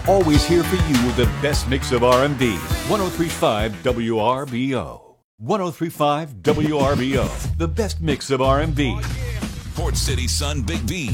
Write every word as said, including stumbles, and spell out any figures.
always here for you with the best mix of R and B. one oh three point five W R B O. one oh three point five W R B O. The best mix of R and B. Port City Sun Big B.